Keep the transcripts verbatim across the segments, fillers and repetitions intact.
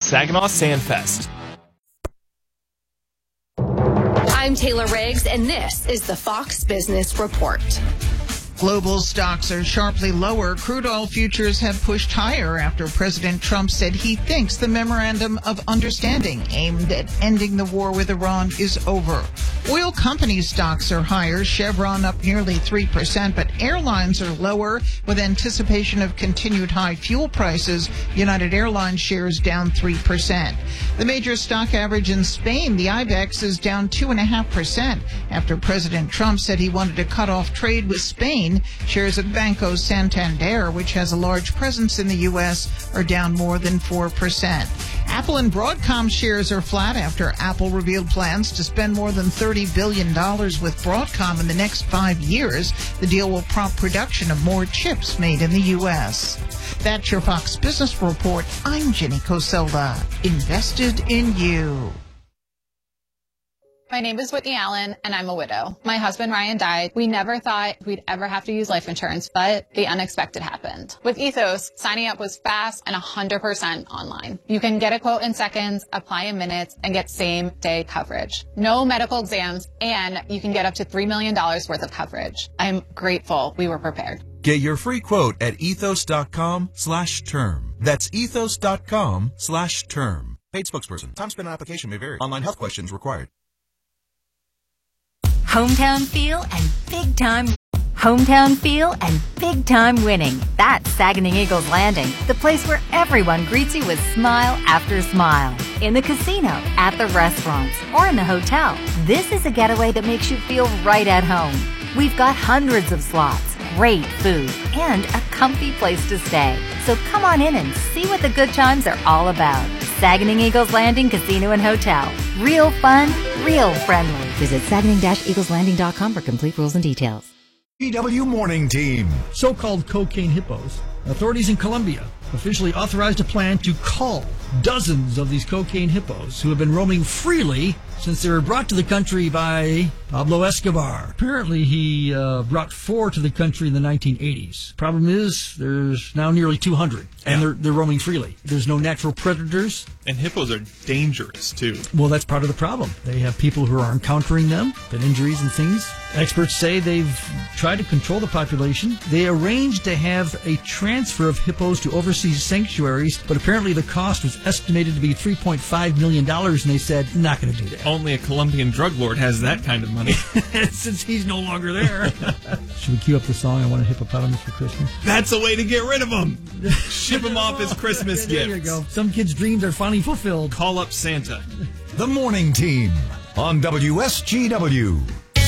Saginaw Sandfest. I'm Taylor Riggs, and this is the Fox Business Report. Global stocks are sharply lower. Crude oil futures have pushed higher after President Trump said he thinks the memorandum of understanding aimed at ending the war with Iran is over. Oil company stocks are higher, Chevron up nearly three percent, but airlines are lower with anticipation of continued high fuel prices. United Airlines shares down three percent. The major stock average in Spain, the IBEX, is down two point five percent after President Trump said he wanted to cut off trade with Spain. Shares of Banco Santander, which has a large presence in the U S, are down more than four percent. Apple and Broadcom shares are flat after Apple revealed plans to spend more than thirty billion dollars with Broadcom in the next five years. The deal will prompt production of more chips made in the U S. That's your Fox Business Report. I'm Jenny Coselda. Invested in you. My name is Whitney Allen, and I'm a widow. My husband, Ryan, died. We never thought we'd ever have to use life insurance, but the unexpected happened. With Ethos, signing up was fast and one hundred percent online. You can get a quote in seconds, apply in minutes, and get same-day coverage. No medical exams, and you can get up to three million dollars worth of coverage. I'm grateful we were prepared. Get your free quote at ethos.com slash term. That's ethos.com slash term. Paid spokesperson. Time spent on application may vary. Online health questions required. Hometown feel and big time. Hometown feel and big time winning. That's Saginaw Eagles Landing, the place where everyone greets you with smile after smile. In the casino, at the restaurants, or in the hotel, this is a getaway that makes you feel right at home. We've got hundreds of slots, great food, and a comfy place to stay. So come on in and see what the good times are all about. Saginaw Eagles Landing Casino and Hotel. Real fun, real friendly. Visit saginaw eagles landing dot com for complete rules and details. G W Morning Team. So-called cocaine hippos. Authorities in Colombia officially authorized a plan to cull dozens of these cocaine hippos who have been roaming freely since they were brought to the country by Pablo Escobar. Apparently, he uh, brought four to the country in the nineteen eighties. Problem is, there's now nearly two hundred, and yeah. they're, they're roaming freely. There's no natural predators. And hippos are dangerous, too. Well, that's part of the problem. They have people who are encountering them, and injuries and things. Experts say they've tried to control the population. They arranged to have a transfer of hippos to overseas sanctuaries, but apparently the cost was estimated to be three point five million dollars, and they said, not going to do that. Only a Colombian drug lord has that kind of money. Since he's no longer there. Should we cue up the song, I Want a Hippopotamus for Christmas? That's a way to get rid of him. Ship him off as Christmas there gifts. There you go. Some kids' dreams are finally fulfilled. Call up Santa. The Morning Team on W S G W.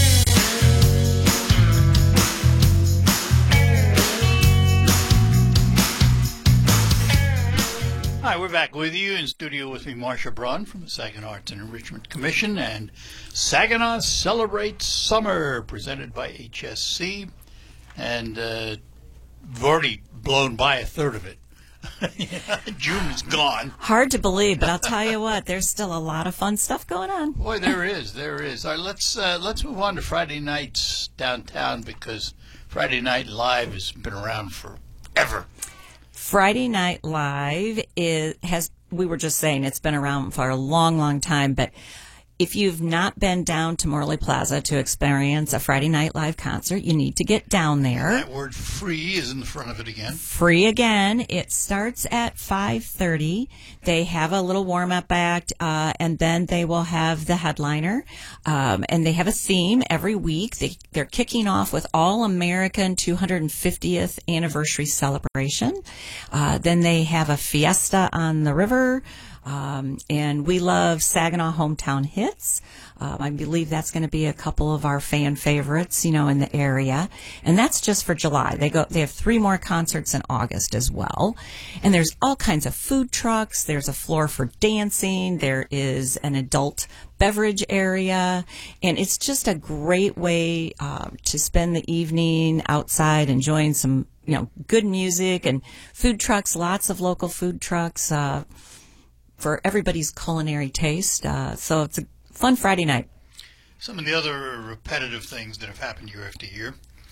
Hi, we're back with you in studio with me, Marsha Braun from the Saginaw Arts and Enrichment Commission, and Saginaw Celebrates Summer, presented by H S C, and uh, we've already blown by a third of it. Yeah, June is gone. Hard to believe, but I'll tell you what, there's still a lot of fun stuff going on. Boy, there is, there is. All right, let's uh, let's move on to Friday nights downtown, because Friday Night Live has been around forever. Friday Night Live is has we were just saying it's been around for a long, long time, but if you've not been down to Morley Plaza to experience a Friday Night Live concert, you need to get down there. That word free is in the front of it again. Free again. It starts at five thirty. They have a little warm-up act, uh, and then they will have the headliner. Um, and they have a theme every week. They, they're kicking off with All-American two hundred fiftieth Anniversary Celebration. Uh, then they have a fiesta on the river. Um, and we love Saginaw Hometown Hits. Um, I believe that's going to be a couple of our fan favorites, you know, in the area. And that's just for July. They go, they have three more concerts in August as well. And there's all kinds of food trucks. There's a floor for dancing. There is an adult beverage area. And it's just a great way, uh, to spend the evening outside enjoying some, you know, good music and food trucks, lots of local food trucks, uh, for everybody's culinary taste. Uh, so it's a fun Friday night. Some of the other repetitive things that have happened year after year.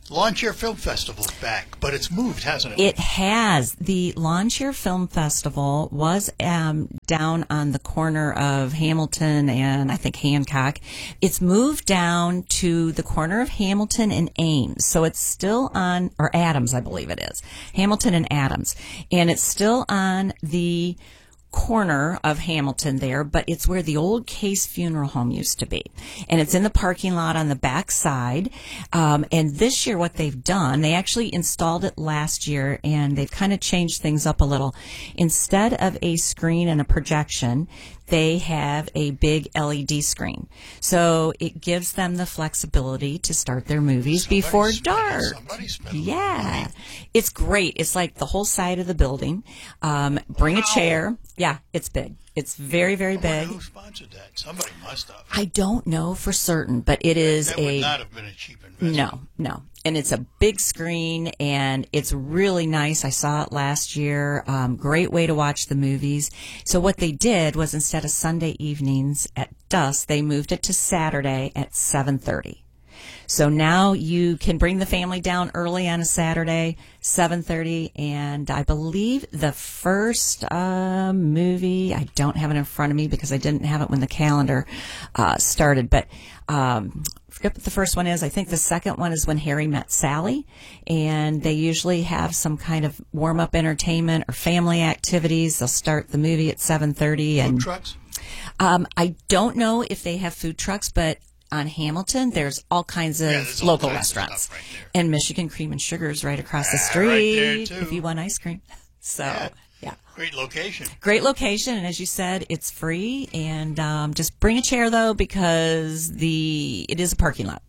Lawn Chair Film Festival's back, but it's moved, hasn't it? It has. The Lawn Chair Film Festival was um, down on the corner of Hamilton and I think Hancock. It's moved down to the corner of Hamilton and Ames. So it's still on, or Adams, I believe it is. Hamilton and Adams. And it's still on the corner of Hamilton there, but it's where the old Case Funeral Home used to be. And it's in the parking lot on the back side. Um, and this year what they've done, they actually installed it last year and they've kind of changed things up a little. Instead of a screen and a projection, they have a big L E D screen. So it gives them the flexibility to start their movies Somebody before spent- dark. somebody spent Yeah. money. It's great. It's like the whole side of the building. Um, bring Wow. a chair. Yeah, it's big. It's very, very I wonder big. who sponsored that? Somebody must have. I don't know for certain, but it is that a would not have been a cheap investment. no, no. And it's a big screen and it's really nice. I saw it last year. Um, great way to watch the movies. So what they did was instead of Sunday evenings at dusk, they moved it to Saturday at seven thirty. So now you can bring the family down early on a Saturday, seven thirty, and I believe the first uh, movie, I don't have it in front of me because I didn't have it when the calendar uh, started, but um, I forget what the first one is. I think the second one is When Harry Met Sally, and they usually have some kind of warm-up entertainment or family activities. They'll start the movie at seven thirty. And Food trucks? Um, I don't know if they have food trucks, but on Hamilton, there's all kinds of Yeah, there's all local kinds of restaurants. stuff right there. And Michigan Cream and Sugar is right across the Ah, street right there, too. if you want ice cream. So, Yeah. yeah. Great location. Great location, and as you said, it's free. And um, just bring a chair, though, because the it is a parking lot.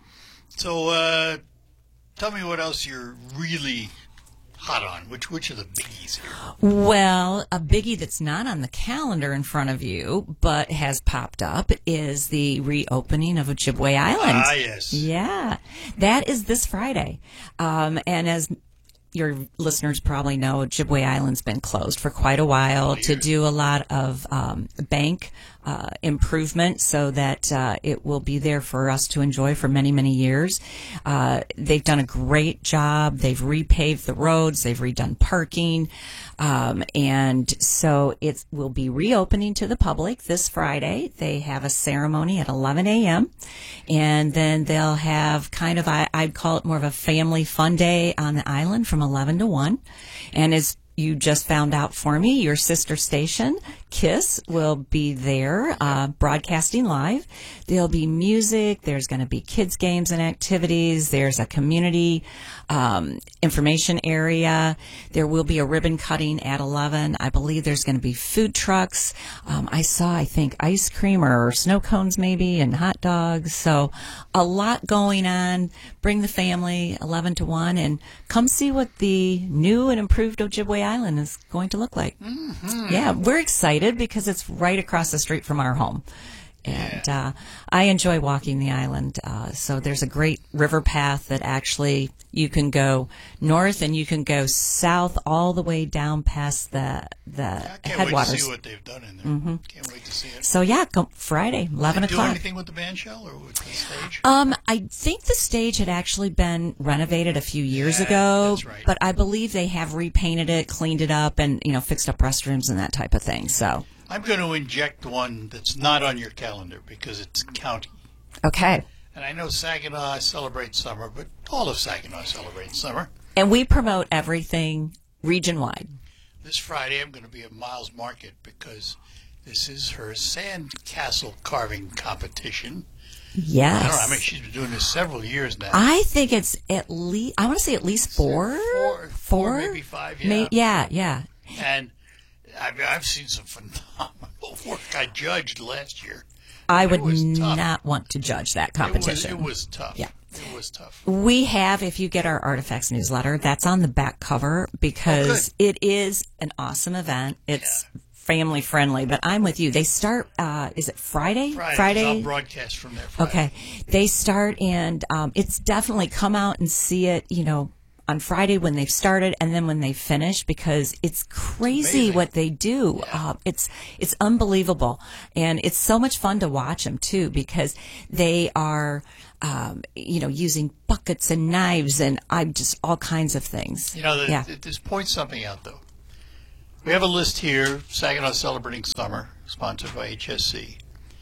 So, uh, tell me what else you're really hot on. Which which are the biggies here? Well, a biggie that's not on the calendar in front of you, but has popped up, is the reopening of Ojibwe Island. Ah, yes. Yeah, that is this Friday. Um, and as your listeners probably know, Ojibwe Island's been closed for quite a while to do a lot of um, bank uh, improvement so that uh, it will be there for us to enjoy for many, many years. Uh, they've done a great job. They've repaved the roads. They've redone parking. Um, and so it will be reopening to the public this Friday. They have a ceremony at eleven a.m. And then they'll have kind of, I, I'd call it more of a family fun day on the island from eleven to one. And as you just found out for me, your sister station, KISS, will be there uh, broadcasting live. There'll be music. There's going to be kids' games and activities. There's a community um, information area. There will be a ribbon cutting at eleven. I believe there's going to be food trucks. Um, I saw, I think, ice cream or snow cones maybe and hot dogs. So a lot going on. Bring the family, eleven to one, and come see what the new and improved Ojibwe Island is going to look like. Mm-hmm. Yeah, we're excited because it's right across the street from our home. And uh, I enjoy walking the island. Uh, so there's a great river path that actually you can go north and you can go south all the way down past the the I can't headwaters. wait to see what they've done in there. Mm-hmm. Can't wait to see it. So yeah, go Friday, eleven Did they do o'clock. anything with the bandshell or with the stage? Um, I think the stage had actually been renovated a few years Yeah, ago, that's right. but I believe they have repainted it, cleaned it up, and you know fixed up restrooms and that type of thing. So I'm going to inject one that's not on your calendar because it's county. okay. And I know Saginaw celebrates summer, but all of Saginaw celebrates summer. And we promote everything region-wide. This Friday I'm going to be at Miles Market because this is her sand castle carving competition. Yes. I don't know. I mean, she's been doing this several years now. I think it's at least, I want to say at least four. Four, four, maybe five, yeah. May- yeah, yeah. And I've, I've seen some phenomenal work I judged last year. I It would was tough. not want to judge that competition. It was, it was tough. Yeah. It was tough. We have, if you get our Artifacts newsletter, that's on the back cover because Oh, it is an awesome event. It's family friendly, but I'm with you. They start, uh, is it Friday? Friday. I'll broadcast from there Friday. Okay. They start and um, it's definitely come out and see it, you know, on Friday when they've started and then when they finish, because it's crazy Amazing. what they do. Yeah. Uh, it's it's unbelievable, and it's so much fun to watch them too, because they are, um, you know, using buckets and knives and I'm just all kinds of things. You know, the, yeah. this points something out, though. We have a list here, Saginaw Celebrating Summer, sponsored by H S C.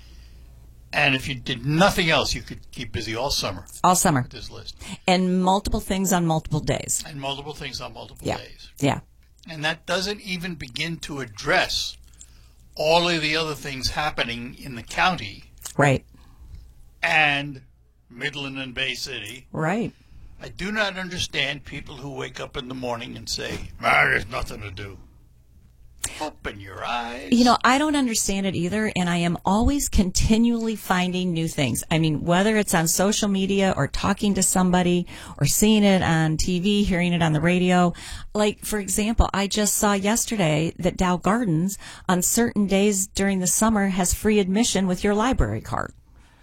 And if you did nothing else, you could keep busy all summer. All summer. With this list. And multiple things on multiple days. And multiple things on multiple yeah. days. Yeah. And that doesn't even begin to address all of the other things happening in the county. Right. And Midland and Bay City. Right. I do not understand people who wake up in the morning and say, ah, there's nothing to do. Open your eyes. You know, I don't understand it either, and I am always continually finding new things. I mean, whether it's on social media or talking to somebody or seeing it on T V, hearing it on the radio. Like, for example, I just saw yesterday that Dow Gardens on certain days during the summer has free admission with your library card.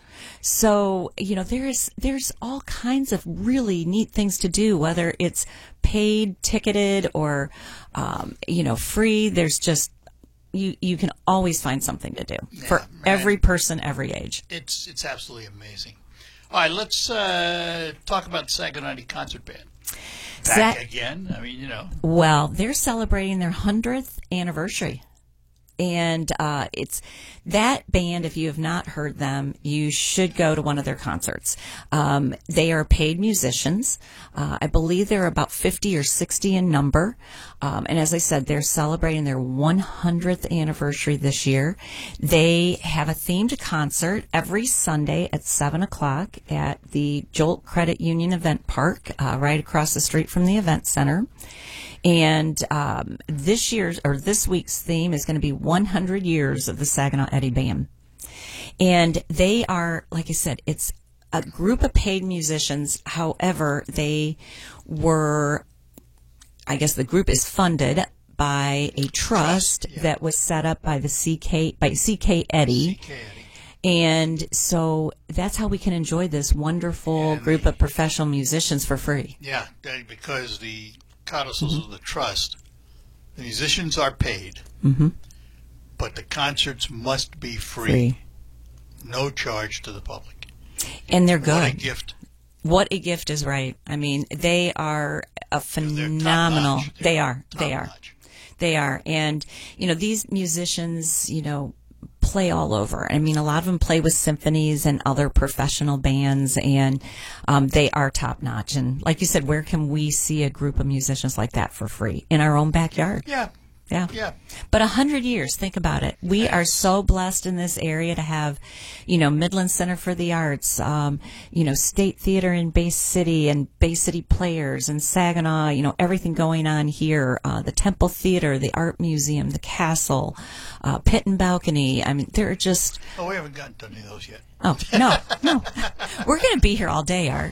So, you know, there's there's all kinds of really neat things to do, whether it's paid, ticketed, or, um, you know, free. There's just, you, you can always find something to do yeah, for man. every person, every age. It's it's absolutely amazing. All right, let's uh, talk about the Saginaw Concert Band. Back Sa- again. I mean, you know. Well, they're celebrating their hundredth anniversary. And uh, it's that band, if you have not heard them, you should go to one of their concerts. Um, they are paid musicians. Uh, I believe they're about fifty or sixty in number. Um, and as I said, they're celebrating their one hundredth anniversary this year. They have a themed concert every Sunday at seven o'clock at the Jolt Credit Union Event Park, uh, right across the street from the Event Center. And um, this year's or this week's theme is going to be one hundred years of the Saginaw Eddy Band. And they are, like I said, it's a group of paid musicians. However, they were, I guess the group is funded by a trust, trust yeah. that was set up by the C K by C K Eddy. C K Eddy. And so that's how we can enjoy this wonderful and group the, of professional musicians for free. Yeah, because the codicils mm-hmm. of the trust, the musicians are paid, mm-hmm. but the concerts must be free. free. No charge to the public. And they're good. What a gift. What a gift is right. I mean, they are a phenomenal. They are. They are. They are. And, you know, these musicians, you know, play all over. I mean, a lot of them play with symphonies and other professional bands, and um, they are top notch. And like you said, where can we see a group of musicians like that for free? In our own backyard. Yeah. Yeah. Yeah. But a hundred years, think about it. We are so blessed in this area to have, you know, Midland Center for the Arts, um, you know, State Theater in Bay City and Bay City Players and Saginaw, you know, everything going on here. Uh, the Temple Theater, the Art Museum, the Castle, uh, Pit and Balcony. I mean, they're just. Oh, we haven't gotten to any of those yet. Oh, no, no. We're going to be here all day, Art.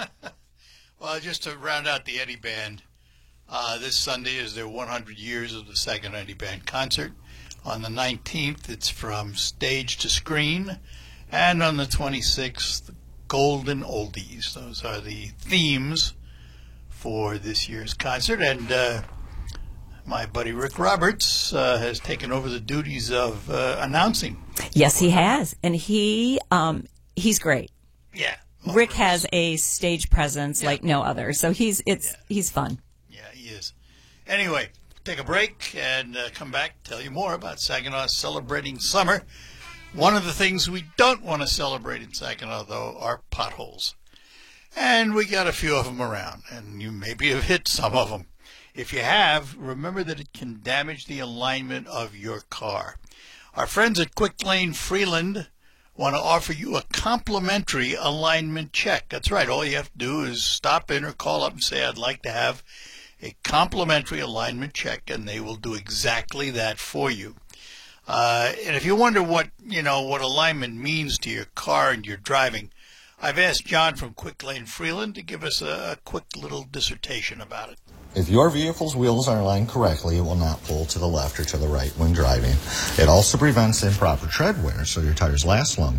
Well, just to round out the Eddy Band. Uh, this Sunday is their one hundred years of the Saginaw Eddy Band concert. On the nineteenth, it's from stage to screen. And on the twenty-sixth, Golden Oldies. Those are the themes for this year's concert. And uh, my buddy Rick Roberts uh, has taken over the duties of uh, announcing. Yes, he has. And he um, he's great. Yeah. Rick has a stage presence yeah. like no other. So he's it's yeah. he's fun. Is. Anyway, take a break and uh, come back, tell you more about Saginaw celebrating summer. One of the things we don't want to celebrate in Saginaw, though, are potholes. And we got a few of them around, and you maybe have hit some of them. If you have, remember that it can damage the alignment of your car. Our friends at Quick Lane Freeland want to offer you a complimentary alignment check. That's right. All you have to do is stop in or call up and say, I'd like to have a complimentary alignment check, and they will do exactly that for you. Uh, and if you wonder what, you know, what alignment means to your car and your driving, I've asked John from Quick Lane Freeland to give us a, a quick little dissertation about it. If your vehicle's wheels are aligned correctly, it will not pull to the left or to the right when driving. It also prevents improper tread wear, so your tires last longer.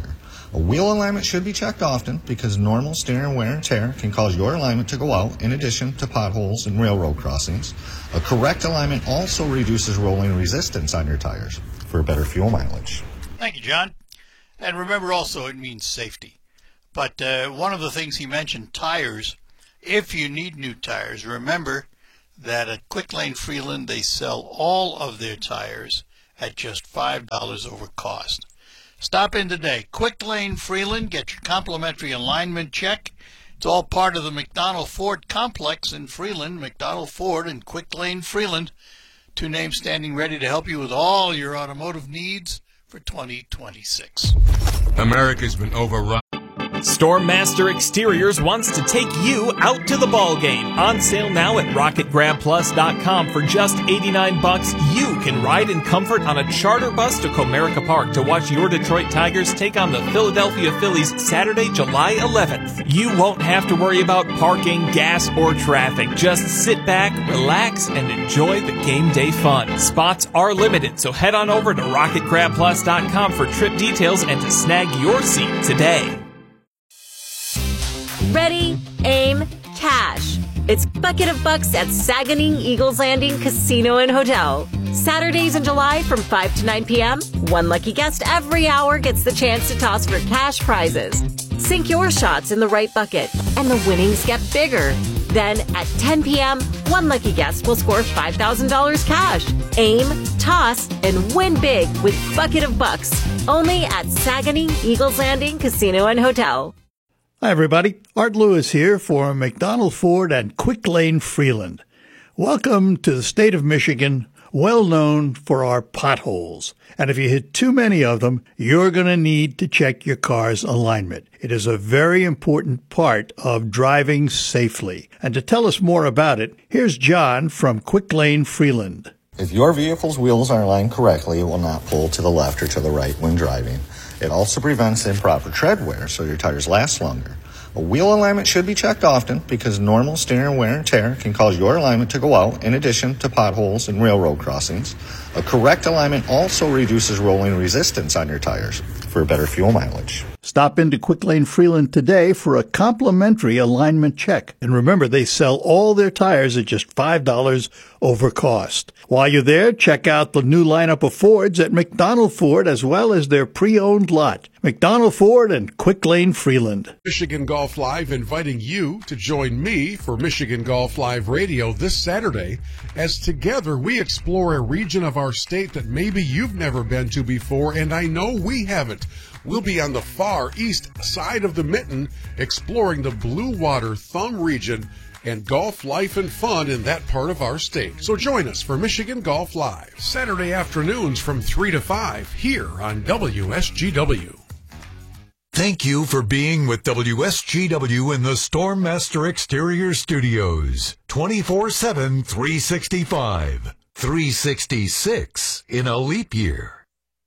A wheel alignment should be checked often because normal steering wear and tear can cause your alignment to go out in addition to potholes and railroad crossings. A correct alignment also reduces rolling resistance on your tires for better fuel mileage. Thank you, John. And remember also it means safety. But uh, one of the things he mentioned, tires. If you need new tires, remember that at Quick Lane Freeland they sell all of their tires at just five dollars over cost. Stop in today. Quick Lane Freeland, get your complimentary alignment check. It's all part of the McDonald Ford complex in Freeland. McDonald Ford and Quick Lane Freeland, two names standing ready to help you with all your automotive needs for twenty twenty-six. America's been overrun. Stormmaster Exteriors wants to take you out to the ball game. On sale now at rocket grab plus dot com for just eighty-nine bucks. You can ride in comfort on a charter bus to Comerica Park to watch your Detroit Tigers take on the Philadelphia Phillies Saturday, July eleventh. You won't have to worry about parking, gas, or traffic. Just sit back, relax, and enjoy the game day fun. Spots are limited, so head on over to rocket grab plus dot com for trip details and to snag your seat today. Ready, aim, cash. It's Bucket of Bucks at Saganing Eagles Landing Casino and Hotel. Saturdays in July from five to nine p.m., one lucky guest every hour gets the chance to toss for cash prizes. Sink your shots in the right bucket, and the winnings get bigger. Then at ten p.m., one lucky guest will score five thousand dollars cash. Aim, toss, and win big with Bucket of Bucks. Only at Saganing Eagles Landing Casino and Hotel. Hi, everybody. Art Lewis here for McDonald Ford and Quick Lane Freeland. Welcome to the state of Michigan, well known for our potholes. And if you hit too many of them, you're going to need to check your car's alignment. It is a very important part of driving safely. And to tell us more about it, here's John from Quick Lane Freeland. If your vehicle's wheels are aligned correctly, it will not pull to the left or to the right when driving. It also prevents improper tread wear, so your tires last longer. A wheel alignment should be checked often because normal steering wear and tear can cause your alignment to go out in addition to potholes and railroad crossings. A correct alignment also reduces rolling resistance on your tires for better fuel mileage. Stop into Quick Lane Freeland today for a complimentary alignment check. And remember, they sell all their tires at just five dollars over cost. While you're there, check out the new lineup of Fords at McDonald Ford as well as their pre-owned lot. McDonald Ford and Quick Lane Freeland. Michigan Golf Live inviting you to join me for Michigan Golf Live Radio this Saturday as together we explore a region of our state that maybe you've never been to before, and I know we haven't. We'll be on the far east side of the Mitten exploring the Blue Water Thumb region and golf life and fun in that part of our state. So join us for Michigan Golf Live, Saturday afternoons from three to five here on W S G W. Thank you for being with W S G W in the Stormmaster Exterior Studios. twenty-four seven, three sixty-five. three sixty-six in a leap year.